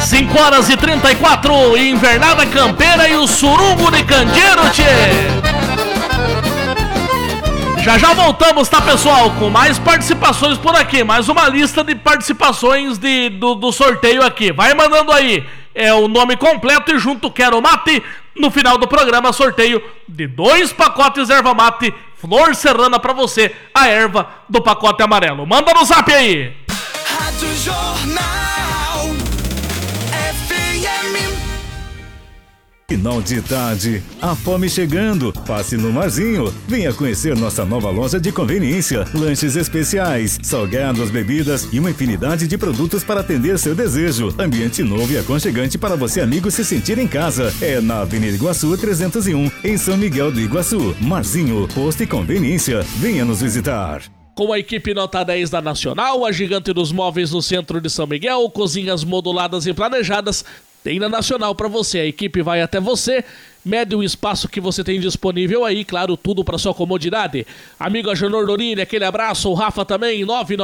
5h34, invernada campeira e o surungo de candeeiro, tchê. Já voltamos, tá, pessoal? Com mais participações por aqui. Mais uma lista de participações do sorteio aqui. Vai mandando aí o nome completo e junto Quero Mate. No final do programa, sorteio de 2 pacotes erva mate Flor Serrana pra você, a erva do pacote amarelo. Manda no zap aí. Rádio Jornal FM. Final de tarde, a fome chegando, passe no Marzinho, venha conhecer nossa nova loja de conveniência, lanches especiais, salgados, bebidas e uma infinidade de produtos para atender seu desejo. Ambiente novo e aconchegante para você, amigo, se sentir em casa. É na Avenida Iguaçu 301, em São Miguel do Iguaçu. Marzinho, posto e conveniência, venha nos visitar. Com a equipe nota 10 da Nacional, a gigante dos móveis no centro de São Miguel, cozinhas moduladas e planejadas, tem na Nacional para você. A equipe vai até você, mede o espaço que você tem disponível aí, claro, tudo para sua comodidade. Amigo Agenor Dorini, aquele abraço, o Rafa também,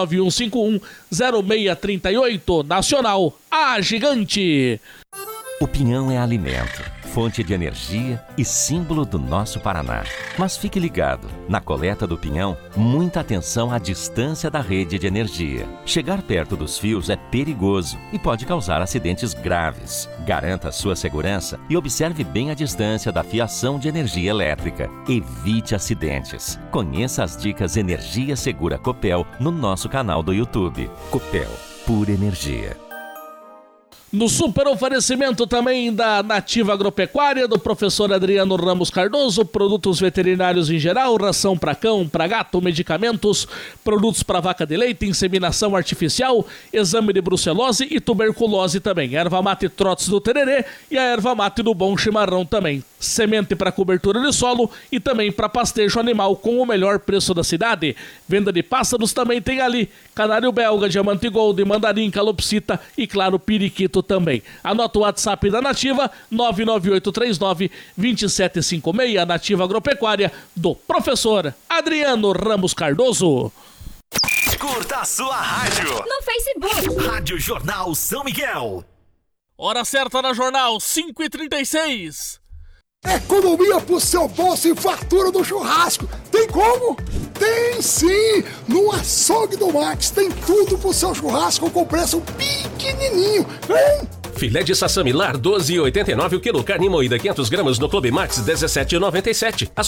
991510638, Nacional, a gigante. O pinhão é alimento, fonte de energia e símbolo do nosso Paraná. Mas fique ligado, na coleta do pinhão, muita atenção à distância da rede de energia. Chegar perto dos fios é perigoso e pode causar acidentes graves. Garanta a sua segurança e observe bem a distância da fiação de energia elétrica. Evite acidentes. Conheça as dicas Energia Segura Copel no nosso canal do YouTube. Copel, pura energia. No super oferecimento também da Nativa Agropecuária, do professor Adriano Ramos Cardoso, produtos veterinários em geral, ração para cão, para gato, medicamentos, produtos para vaca de leite, inseminação artificial, exame de brucelose e tuberculose também. Erva mate Trotes do Tererê e a erva mate do Bom Chimarrão também. Semente para cobertura de solo e também para pastejo animal com o melhor preço da cidade. Venda de pássaros também tem ali. Canário belga, diamante gold, mandarim, calopsita e claro, periquito também. Anota o WhatsApp da Nativa, 99839-2756, Nativa Agropecuária, do professor Adriano Ramos Cardoso. Curta a sua rádio no Facebook. Rádio Jornal São Miguel. Hora certa na Jornal, 5h36. Economia pro seu bolso e fartura do churrasco. Tem como? Tem sim! No Açougue do Max tem tudo pro seu churrasco com preço pequenininho. Vem! Filé de sassamilar, 12,89 o quilo. Carne moída, 500 gramas no Clube Max, 17,97.